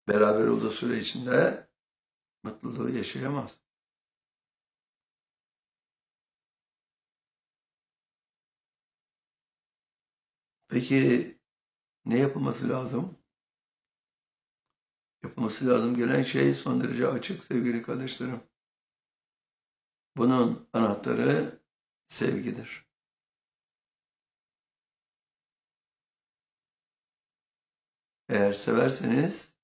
beraber olduğu süre içinde mutluluğu yaşayamaz. Peki ne yapılması lazım? Yapılması lazım gelen şey son derece açık sevgili kardeşlerim. Bunun anahtarı sevgidir. Eğer severseniz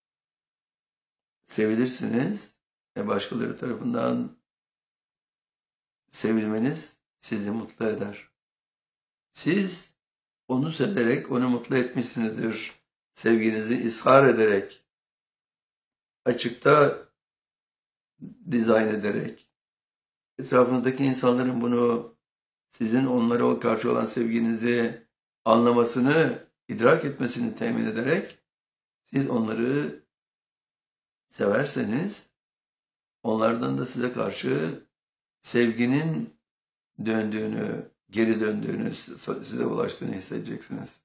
sevilirsiniz ve başkaları tarafından sevilmeniz sizi mutlu eder. Siz onu severek onu mutlu etmişsinizdir. Sevginizi izhar ederek, açıkta dizayn ederek, etrafınızdaki insanların bunu sizin onlara karşı olan sevginizi anlamasını, idrak etmesini temin ederek siz onları severseniz onlardan da size karşı sevginin döndüğünü, geri döndüğünü, size ulaştığını hissedeceksiniz.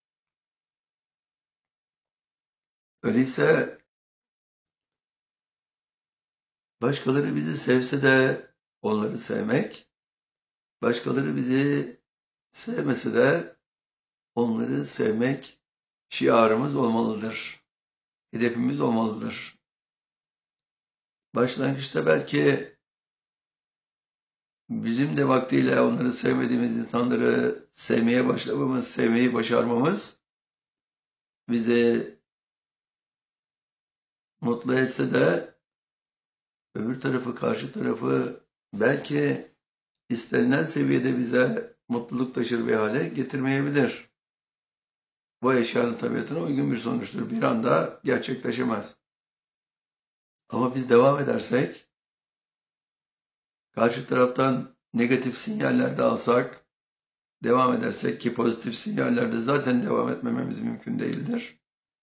Öyleyse başkaları bizi sevse de onları sevmek, başkaları bizi sevmese de onları sevmek şiarımız olmalıdır. Hedefimiz olmalıdır. Başlangıçta belki bizim de vaktiyle onları sevmediğimiz insanları sevmeye başlamamız, sevmeyi başarmamız bizi mutlu etse de öbür tarafı, karşı tarafı belki istenilen seviyede bize mutluluk taşır bir hale getirmeyebilir. Bu eşyanın tabiatına uygun bir sonuçtur. Bir anda gerçekleşemez. Ama biz devam edersek, karşı taraftan negatif sinyaller de alsak, devam edersek ki pozitif sinyallerde zaten devam etmememiz mümkün değildir.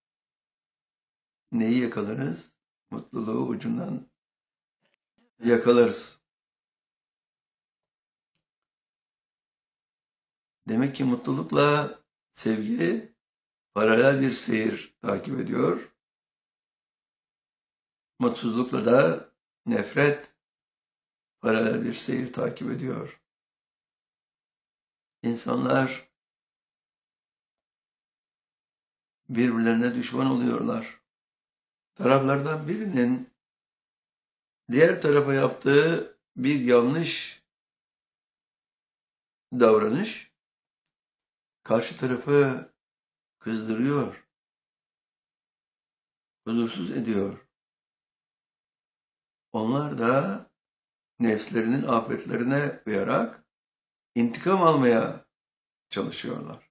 Neyi yakalarız? Mutluluğu ucundan yakalarız. Demek ki mutlulukla sevgi paralel bir seyir takip ediyor. Mutsuzlukla da nefret paralel bir seyir takip ediyor. İnsanlar birbirlerine düşman oluyorlar. Taraflardan birinin diğer tarafa yaptığı bir yanlış davranış karşı tarafı kızdırıyor, huzursuz ediyor. Onlar da nefslerinin afetlerine uyarak intikam almaya çalışıyorlar.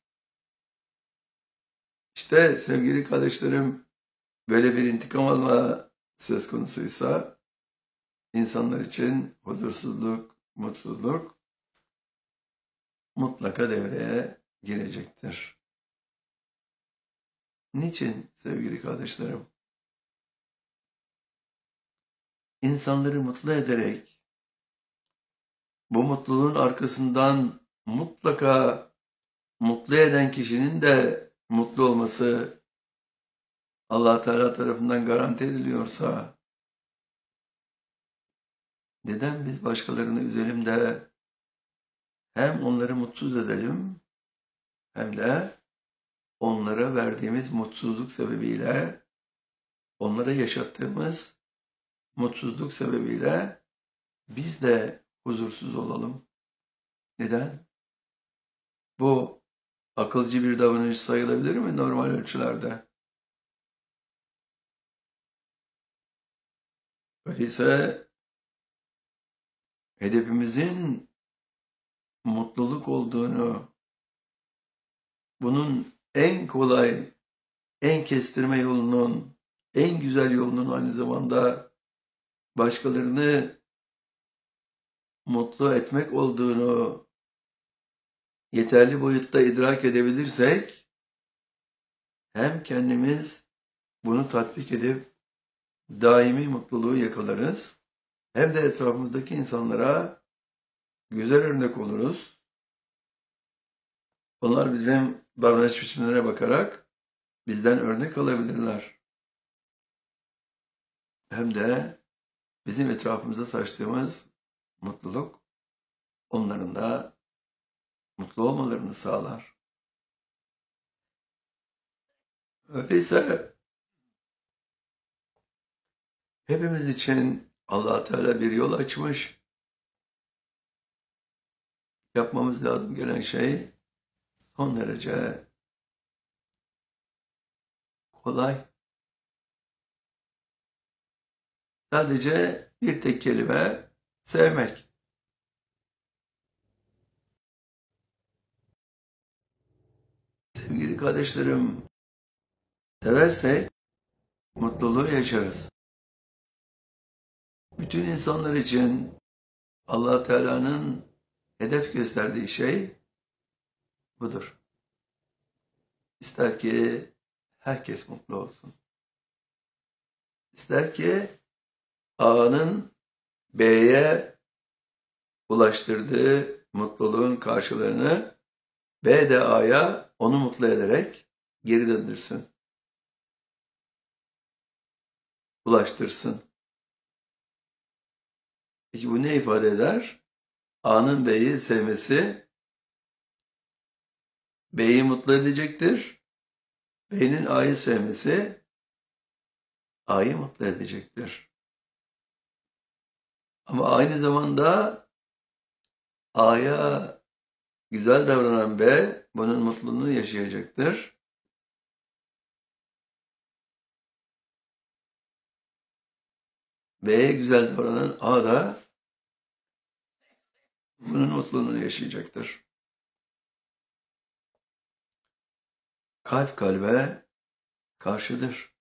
İşte sevgili kardeşlerim, böyle bir intikam alma söz konusuysa insanlar için huzursuzluk, mutsuzluk mutlaka devreye girecektir. Niçin sevgili kardeşlerim? İnsanları mutlu ederek bu mutluluğun arkasından mutlaka mutlu eden kişinin de mutlu olması Allah Teala tarafından garanti ediliyorsa neden biz başkalarını üzelim de hem onları mutsuz edelim hem de onlara verdiğimiz mutsuzluk sebebiyle, onlara yaşattığımız mutsuzluk sebebiyle biz de huzursuz olalım. Neden? Bu akılcı bir davranış sayılabilir mi normal ölçülerde? Öyleyse hedefimizin mutluluk olduğunu, bunun en kolay, en kestirme yolunun, en güzel yolunun aynı zamanda başkalarını mutlu etmek olduğunu yeterli boyutta idrak edebilirsek, hem kendimiz bunu tatbik edip daimi mutluluğu yakalarız, hem de etrafımızdaki insanlara güzel örnek oluruz. Onlar bizim davranış biçimlerine bakarak bizden örnek alabilirler. hem de bizim etrafımıza saçtığımız mutluluk onların da mutlu olmalarını sağlar. Öyleyse hepimiz için Allah Teala bir yol açmış. Yapmamız lazım gelen şey son derece kolay. Sadece bir tek kelime: sevmek. Sevgili kardeşlerim, seversek mutluluğu yaşarız. Bütün insanlar için Allah Teala'nın hedef gösterdiği şey budur. İster ki herkes mutlu olsun. İster ki A'nın B'ye ulaştırdığı mutluluğun karşılığını B de A'ya onu mutlu ederek geri döndürsün. Ulaştırsın. Peki bu ne ifade eder? A'nın B'yi sevmesi B'yi mutlu edecektir. B'nin A'yı sevmesi A'yı mutlu edecektir. Ama aynı zamanda A'ya güzel davranan B bunun mutluluğunu yaşayacaktır. B'ye güzel davranan A da bunun mutluluğunu yaşayacaktır. Kalp kalbe karşıdır.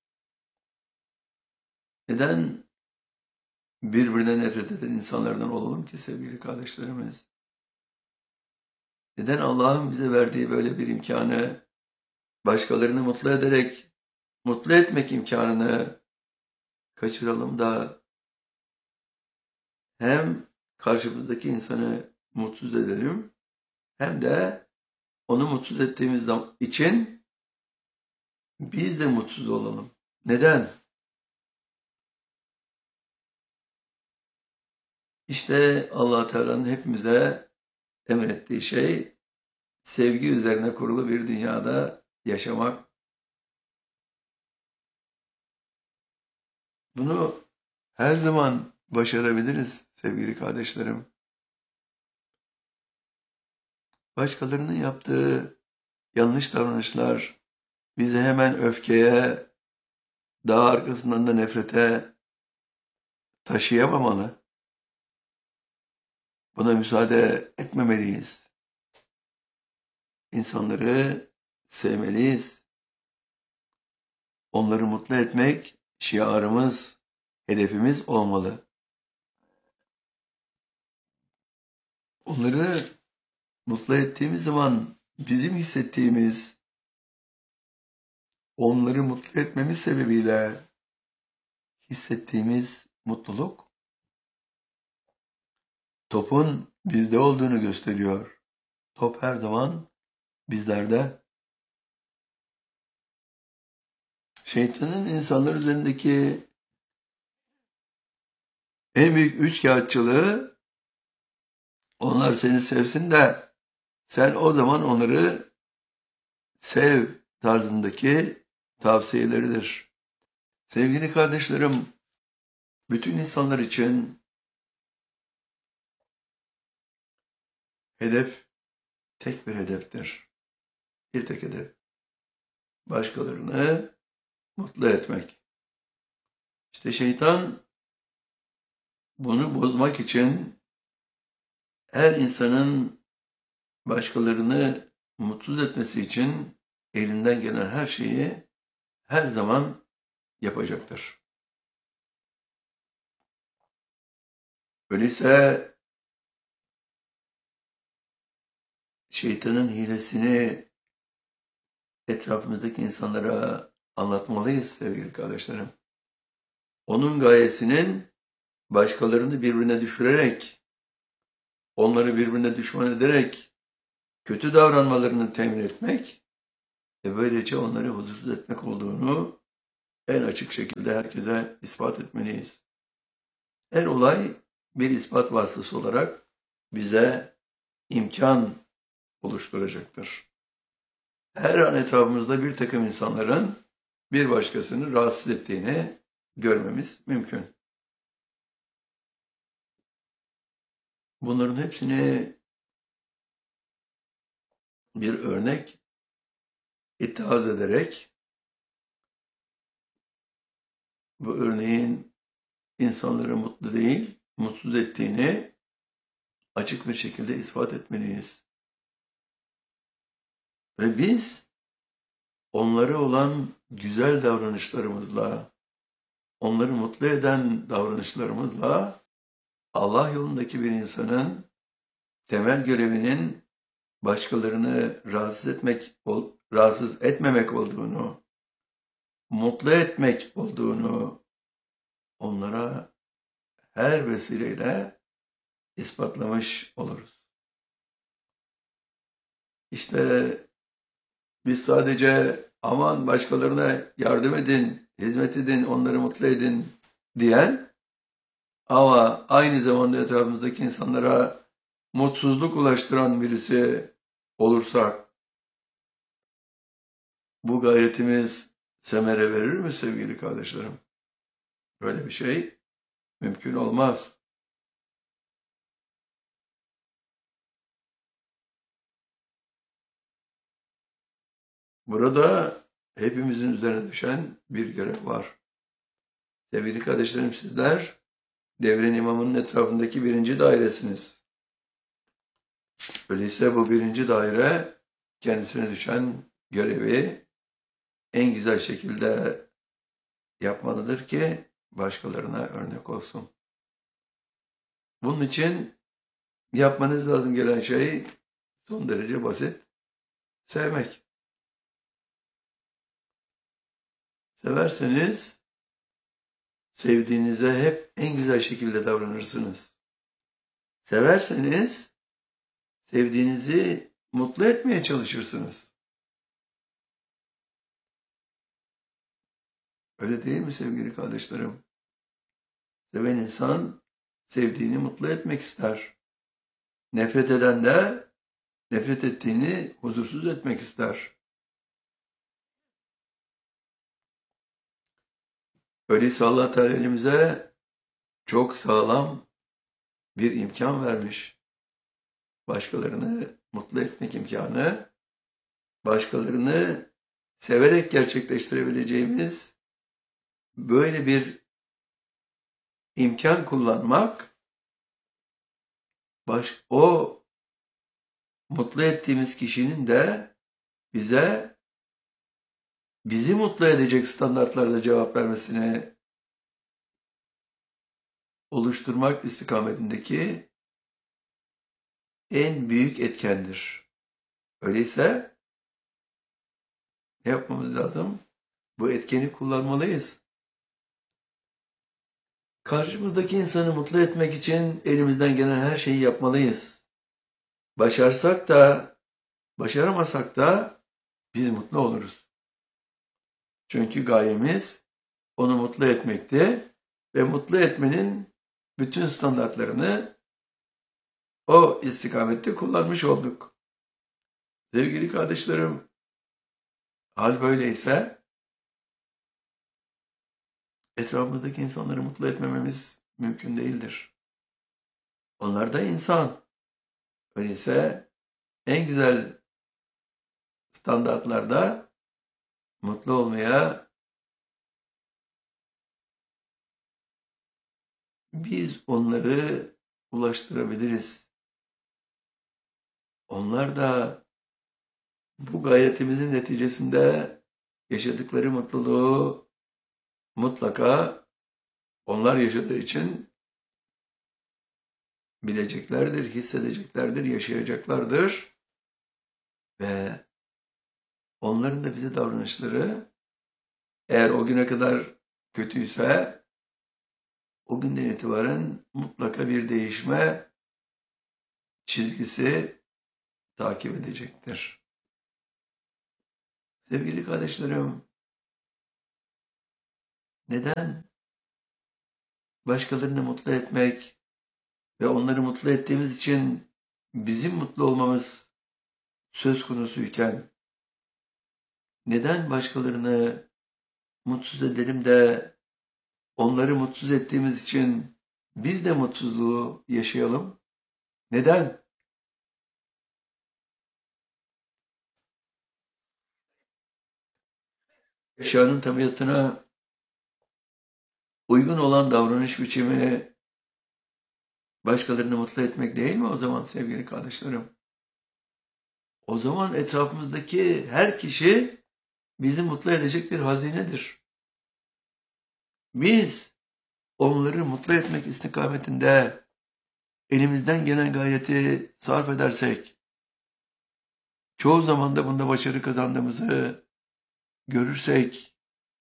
Neden birbirine nefret eden insanlardan olalım ki sevgili kardeşlerimiz? Neden Allah'ın bize verdiği böyle bir imkanı, başkalarını mutlu ederek mutlu etmek imkanını kaçıralım da hem karşımızdaki insanı mutsuz edelim hem de onu mutsuz ettiğimiz için biz de mutsuz olalım. Neden? İşte Allah Teala'nın hepimize emrettiği şey sevgi üzerine kurulu bir dünyada yaşamak. Bunu her zaman başarabiliriz sevgili kardeşlerim. Başkalarının yaptığı yanlış davranışlar bizi hemen öfkeye, daha arkasından da nefrete taşıyamamalı. Buna müsaade etmemeliyiz. İnsanları sevmeliyiz. Onları mutlu etmek şiarımız, hedefimiz olmalı. Onları mutlu ettiğimiz zaman bizim hissettiğimiz, onları mutlu etmemiz sebebiyle hissettiğimiz mutluluk, topun bizde olduğunu gösteriyor. Top her zaman bizlerde. Şeytanın insanlar üzerindeki en büyük üçkağıtçılığı, onlar seni sevsin de sen o zaman onları sev tarzındaki tavsiyeleridir. Sevgili kardeşlerim, bütün insanlar için hedef tek bir hedeftir. Bir tek hedef. Başkalarını mutlu etmek. İşte şeytan bunu bozmak için her insanın başkalarını mutsuz etmesi için elinden gelen her şeyi her zaman yapacaktır. Öyleyse şeytanın hilesini etrafımızdaki insanlara anlatmalıyız sevgili kardeşlerim. Onun gayesinin başkalarını birbirine düşürerek, onları birbirine düşman ederek kötü davranmalarını temin etmek ve böylece onları huzursuz etmek olduğunu en açık şekilde herkese ispat etmeliyiz. Her olay bir ispat vasıtası olarak bize imkan oluşturacaktır. Her an etrafımızda bir takım insanların bir başkasını rahatsız ettiğini görmemiz mümkün. Bunların hepsini bir örnek ithaz ederek bu örneğin insanları mutlu değil, mutsuz ettiğini açık bir şekilde ispat etmeliyiz. Ve biz onlara olan güzel davranışlarımızla, onları mutlu eden davranışlarımızla Allah yolundaki bir insanın temel görevinin başkalarını rahatsız etmemek olduğunu, mutlu etmek olduğunu onlara her vesileyle ispatlamış oluruz. İşte biz sadece aman başkalarına yardım edin, hizmet edin, onları mutlu edin diyen ama aynı zamanda etrafımızdaki insanlara mutsuzluk ulaştıran birisi olursak bu gayretimiz semere verir mi sevgili kardeşlerim? Böyle bir şey mümkün olmaz. Burada hepimizin üzerine düşen bir görev var. Sevgili kardeşlerim, sizler devrin imamının etrafındaki birinci dairesiniz. Öyleyse bu birinci daire kendisine düşen görevi en güzel şekilde yapmalıdır ki başkalarına örnek olsun. Bunun için yapmanız lazım gelen şey son derece basit. Sevmek. Severseniz sevdiğinize hep en güzel şekilde davranırsınız. Severseniz sevdiğinizi mutlu etmeye çalışırsınız. Öyle değil mi sevgili kardeşlerim? Seven insan sevdiğini mutlu etmek ister. Nefret eden de nefret ettiğini huzursuz etmek ister. Öyleyse Allah Teala elimize çok sağlam bir imkan vermiş. Başkalarını mutlu etmek imkanı, başkalarını severek gerçekleştirebileceğimiz böyle bir imkan kullanmak, o mutlu ettiğimiz kişinin de bizi mutlu edecek standartlarda cevap vermesini oluşturmak istikametindeki en büyük etkendir. Öyleyse ne yapmamız lazım? Bu etkeni kullanmalıyız. Karşımızdaki insanı mutlu etmek için elimizden gelen her şeyi yapmalıyız. Başarsak da, başaramasak da biz mutlu oluruz. Çünkü gayemiz onu mutlu etmekti ve mutlu etmenin bütün standartlarını o istikamette kullanmış olduk. Sevgili kardeşlerim, hal böyleyse etrafımızdaki insanları mutlu etmememiz mümkün değildir. Onlar da insan. Öyleyse en güzel standartlarda mutlu olmaya biz onları ulaştırabiliriz. Onlar da bu gayretimizin neticesinde yaşadıkları mutluluğu mutlaka onlar yaşadığı için bileceklerdir, hissedeceklerdir, yaşayacaklardır ve onların da bize davranışları eğer o güne kadar kötüyse o günden itibaren mutlaka bir değişme çizgisi takip edecektir. Sevgili kardeşlerim, Neden başkalarını mutlu etmek ve onları mutlu ettiğimiz için bizim mutlu olmamız söz konusuyken neden başkalarını mutsuz edelim de onları mutsuz ettiğimiz için biz de mutsuzluğu yaşayalım? Neden? Eşyanın tabiatına uygun olan davranış biçimi başkalarını mutlu etmek değil mi o zaman sevgili kardeşlerim? O zaman etrafımızdaki her kişi bizi mutlu edecek bir hazinedir. Biz onları mutlu etmek istikametinde elimizden gelen gayreti sarf edersek, çoğu zaman da bunda başarı kazandığımızı görürsek,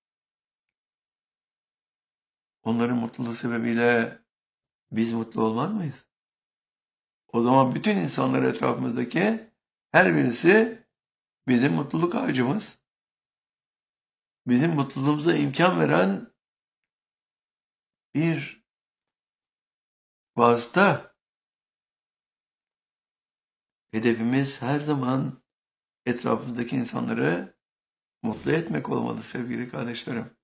onların mutluluğu sebebiyle biz mutlu olmaz mıyız? O zaman bütün insanlar etrafımızdaki her birisi bizim mutluluk ağacımız, bizim mutluluğumuza imkan veren bir vasıta. Hedefimiz her zaman etrafımızdaki insanları mutlu etmek olmalı sevgili kardeşlerim.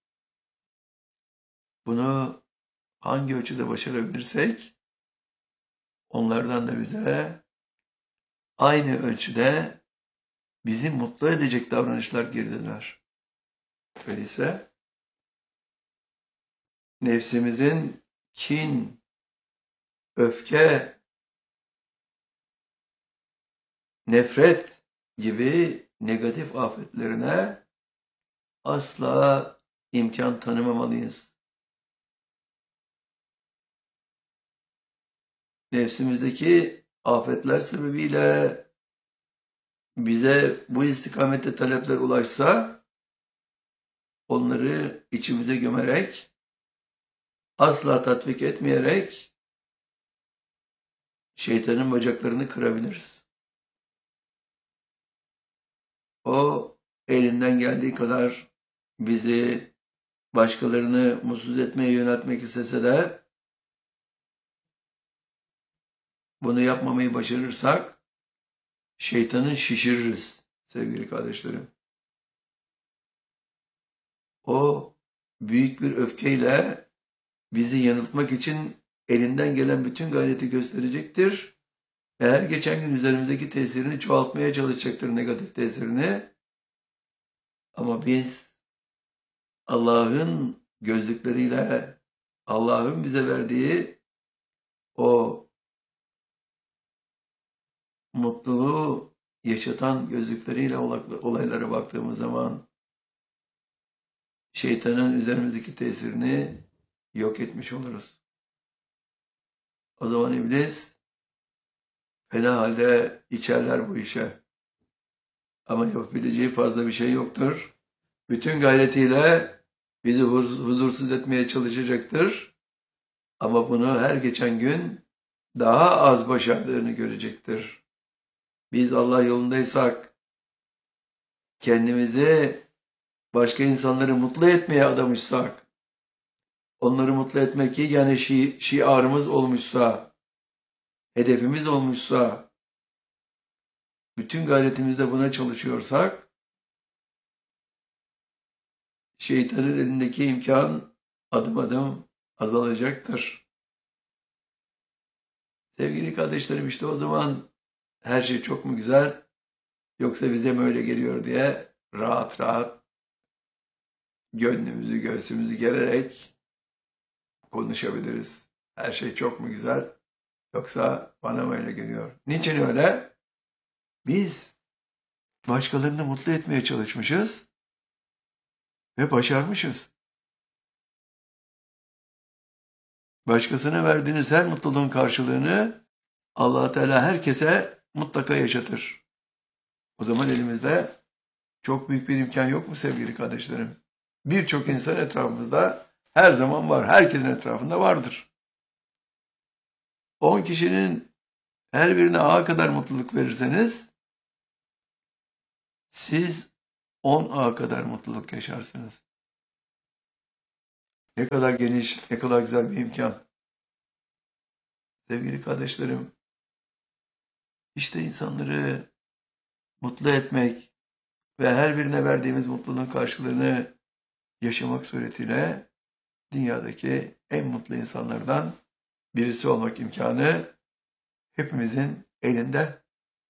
Bunu hangi ölçüde başarabilirsek onlardan da bize aynı ölçüde bizi mutlu edecek davranışlar geri döner. Öyleyse nefsimizin kin, öfke, nefret gibi negatif afetlerine asla imkan tanımamalıyız. Nefsimizdeki afetler sebebiyle bize bu istikamette talepler ulaşsa onları içimize gömerek, asla tatbik etmeyerek şeytanın bacaklarını kırabiliriz. O elinden geldiği kadar bizi başkalarını mutsuz etmeye yöneltmek istese de bunu yapmamayı başarırsak şeytanı şişiririz sevgili kardeşlerim. O büyük bir öfkeyle bizi yanıltmak için elinden gelen bütün gayreti gösterecektir. Her geçen gün üzerimizdeki tesirini çoğaltmaya çalışacaktır, negatif tesirini. Ama biz Allah'ın gözlükleriyle, Allah'ın bize verdiği o mutluluğu yaşatan gözlükleriyle olaylara baktığımız zaman şeytanın üzerimizdeki tesirini yok etmiş oluruz. O zaman iblis fena halde içerler bu işe. Ama yapabileceği fazla bir şey yoktur. Bütün gayretiyle bizi huzursuz etmeye çalışacaktır. Ama bunu her geçen gün daha az başardığını görecektir. Biz Allah yolundaysak, kendimizi başka insanları mutlu etmeye adamışsak, onları mutlu etmek ki yani şiarımız olmuşsa, hedefimiz olmuşsa, bütün gayretimizle buna çalışıyorsak, şeytanın elindeki imkan adım adım azalacaktır. Sevgili kardeşlerim, işte o zaman her şey çok mu güzel yoksa bize mi öyle geliyor diye rahat rahat gönlümüzü göğsümüzü gererek konuşabiliriz. Her şey çok mu güzel yoksa bana mı öyle geliyor? Niçin öyle? Biz başkalarını mutlu etmeye çalışmışız ve başarmışız. Başkasına verdiğiniz her mutluluğun karşılığını Allah Teala herkese mutlaka yaşatır. O zaman elimizde çok büyük bir imkan yok mu sevgili kardeşlerim? Birçok insan etrafımızda her zaman var. Herkesin etrafında vardır. 10 kişinin her birine A kadar mutluluk verirseniz siz 10 A kadar mutluluk yaşarsınız. Ne kadar geniş, ne kadar güzel bir imkan. Sevgili kardeşlerim, işte insanları mutlu etmek ve her birine verdiğimiz mutluluğun karşılığını yaşamak suretiyle dünyadaki en mutlu insanlardan birisi olmak imkanı hepimizin elinde.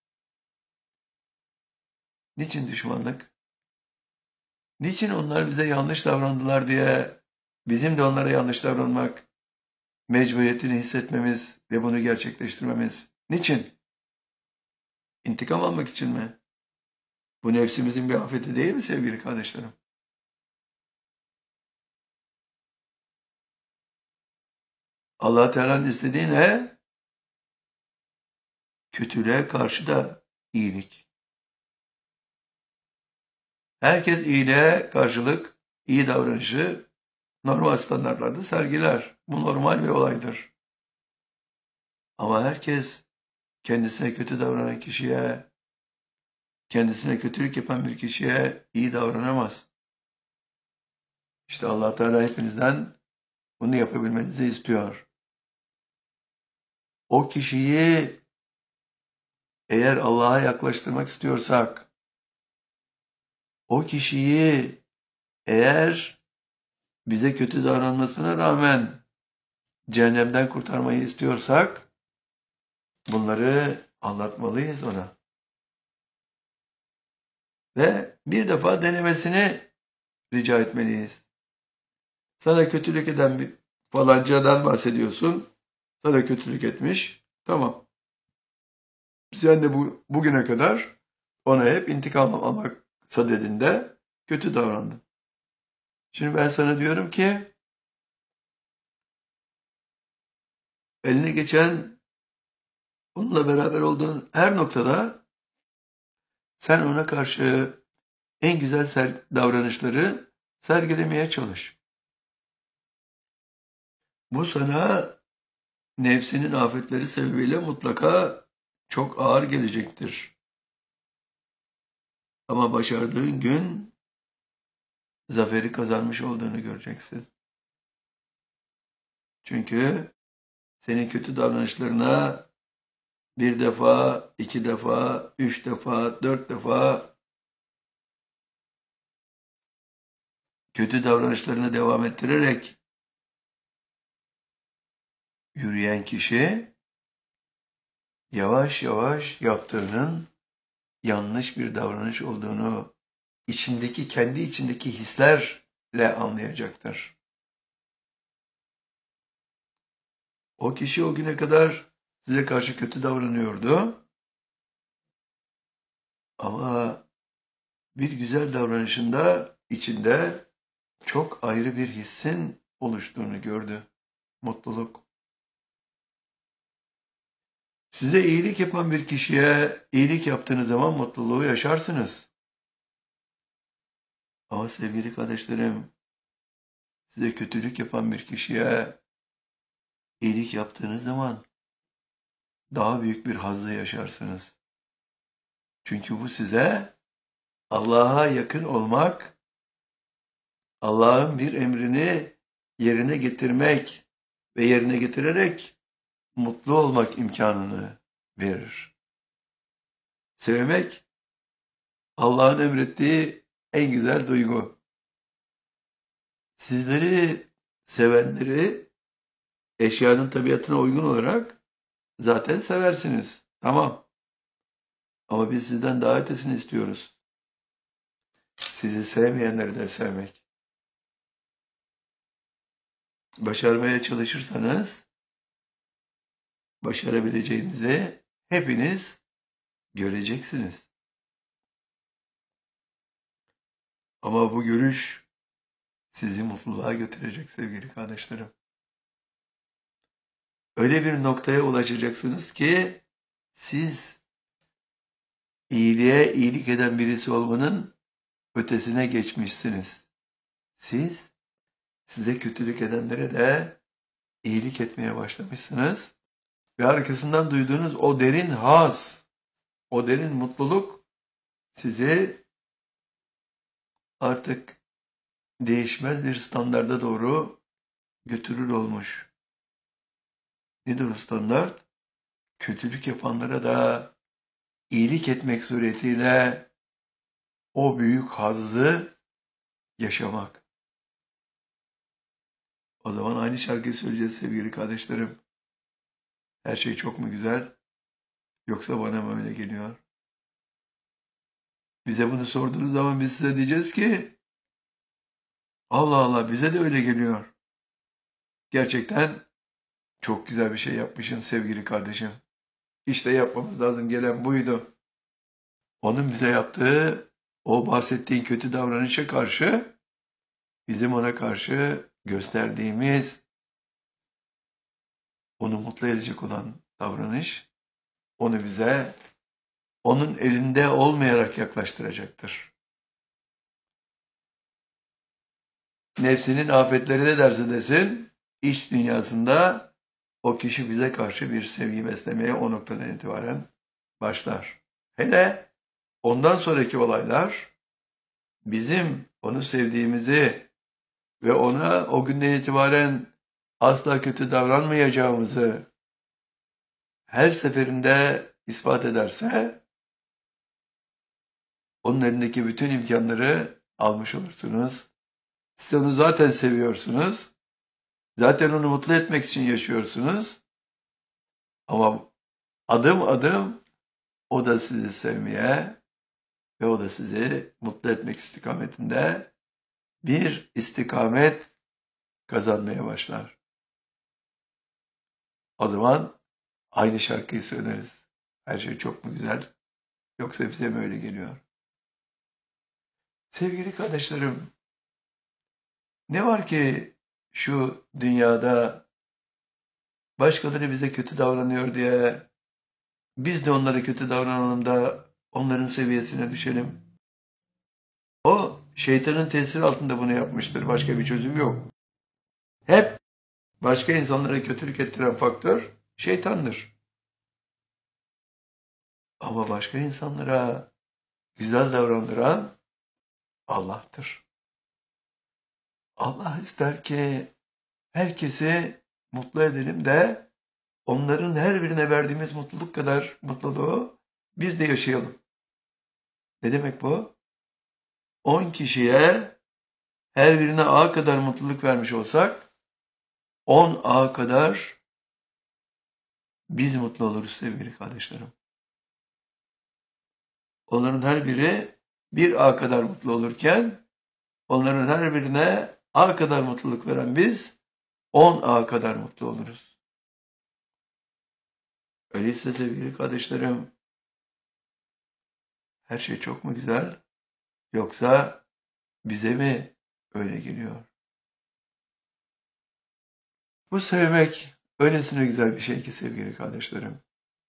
Niçin düşmanlık? Niçin onlar bize yanlış davrandılar diye bizim de onlara yanlış davranmak mecburiyetini hissetmemiz ve bunu gerçekleştirmemiz? Niçin? İntikam almak için mi? Bu nefsimizin bir afeti değil mi sevgili kardeşlerim? Allah Teala'nın istediği ne? Kötülüğe karşı da iyilik. Herkes iyiliğe karşılık iyi davranışı normal standartlarda sergiler. Bu normal bir olaydır. Ama herkes kendisine kötü davranan kişiye, kendisine kötülük yapan bir kişiye iyi davranamaz. İşte Allah Teala hepinizden bunu yapabilmenizi istiyor. O kişiyi eğer Allah'a yaklaştırmak istiyorsak, o kişiyi eğer bize kötü davranmasına rağmen cehennemden kurtarmayı istiyorsak, bunları anlatmalıyız ona. Ve bir defa denemesini rica etmeliyiz. Sana kötülük eden bir falancadan bahsediyorsun. Sana kötülük etmiş. Tamam. Sen de bugüne kadar ona hep intikam almak sadedinde kötü davrandın. Şimdi ben sana diyorum ki eline geçen onunla beraber olduğun her noktada sen ona karşı en güzel davranışları sergilemeye çalış. Bu sana nefsinin afetleri sebebiyle mutlaka çok ağır gelecektir. Ama başardığın gün zaferi kazanmış olduğunu göreceksin. Çünkü senin kötü davranışlarına bir defa, iki defa, üç defa, dört defa kötü davranışlarını devam ettirerek yürüyen kişi yavaş yavaş yaptığının yanlış bir davranış olduğunu kendi içindeki hislerle anlayacaktır. O kişi o güne kadar size karşı kötü davranıyordu ama bir güzel davranışında içinde çok ayrı bir hissin oluştuğunu gördü. Mutluluk. Size iyilik yapan bir kişiye iyilik yaptığınız zaman mutluluğu yaşarsınız. Ama sevgili kardeşlerim, size kötülük yapan bir kişiye iyilik yaptığınız zaman daha büyük bir hazzı yaşarsınız. Çünkü bu size Allah'a yakın olmak, Allah'ın bir emrini yerine getirmek ve yerine getirerek mutlu olmak imkanını verir. Sevmek, Allah'ın emrettiği en güzel duygu. Sizleri sevenleri eşyanın tabiatına uygun olarak zaten seversiniz. Tamam. Ama biz sizden daha ötesini istiyoruz. Sizi sevmeyenleri de sevmek. Başarmaya çalışırsanız başarabileceğinizi hepiniz göreceksiniz. Ama bu görüş sizi mutluluğa götürecek sevgili kardeşlerim. Öyle bir noktaya ulaşacaksınız ki siz iyiliğe iyilik eden birisi olmanın ötesine geçmişsiniz. Siz size kötülük edenlere de iyilik etmeye başlamışsınız ve arkasından duyduğunuz o derin haz, o derin mutluluk sizi artık değişmez bir standarda doğru götürür olmuş. Nedir o standart? Kötülük yapanlara da iyilik etmek suretiyle o büyük hazzı yaşamak. O zaman aynı şarkıyı söyleyeceğiz sevgili kardeşlerim. Her şey çok mu güzel? Yoksa bana mı öyle geliyor? Bize bunu sorduğunuz zaman biz size diyeceğiz ki Allah Allah bize de öyle geliyor. Gerçekten çok güzel bir şey yapmışsın sevgili kardeşim. İşte yapmamız lazım gelen buydu. Onun bize yaptığı o bahsettiğin kötü davranışa karşı bizim ona karşı gösterdiğimiz onu mutlu edecek olan davranış onu bize onun elinde olmayarak yaklaştıracaktır. Nefsinin afetleri ne derse desin, iç dünyasında o kişi bize karşı bir sevgi beslemeye o noktadan itibaren başlar. Hele ondan sonraki olaylar bizim onu sevdiğimizi ve ona o günden itibaren asla kötü davranmayacağımızı her seferinde ispat ederse onun elindeki bütün imkanları almış olursunuz. Siz onu zaten seviyorsunuz. Zaten onu mutlu etmek için yaşıyorsunuz. Ama adım adım o da sizi sevmeye ve o da sizi mutlu etmek istikametinde bir istikamet kazanmaya başlar. O zaman aynı şarkıyı söyleriz. Her şey çok mu güzel? Yoksa bize mi öyle geliyor? Sevgili kardeşlerim, ne var ki şu dünyada başkaları bize kötü davranıyor diye biz de onlara kötü davranalım da onların seviyesine düşelim. O şeytanın tesiri altında bunu yapmıştır. Başka bir çözüm yok. Hep başka insanlara kötülük ettiren faktör şeytandır. Ama başka insanlara güzel davrandıran Allah'tır. Allah ister ki herkesi mutlu edelim de onların her birine verdiğimiz mutluluk kadar mutluluğu biz de yaşayalım. Ne demek bu? 10 kişiye her birine A kadar mutluluk vermiş olsak 10 A kadar biz mutlu oluruz sevgili kardeşlerim. Onların her biri bir A kadar mutlu olurken onların her birine A kadar mutluluk veren biz 10 A kadar mutlu oluruz. Öyleyse sevgili kardeşlerim her şey çok mu güzel yoksa bize mi öyle geliyor? Bu sevmek öylesine güzel bir şey ki sevgili kardeşlerim.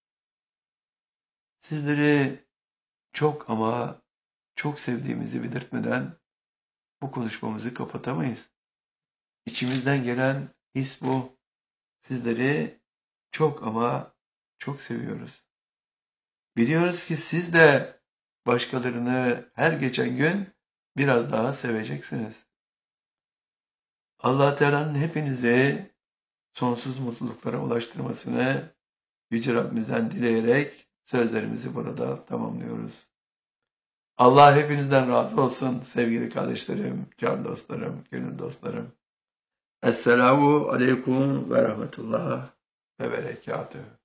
Sizleri çok ama çok sevdiğimizi belirtmeden bu konuşmamızı kapatamayız. İçimizden gelen his bu. Sizleri çok ama çok seviyoruz. Biliyoruz ki siz de başkalarını her geçen gün biraz daha seveceksiniz. Allah Teala'nın hepinizi sonsuz mutluluklara ulaştırmasını Yüce Rabbimizden dileyerek sözlerimizi burada tamamlıyoruz. Allah hepinizden razı olsun sevgili kardeşlerim, can dostlarım, gönül dostlarım. Esselamu aleyküm ve rahmetullah ve berekatühü.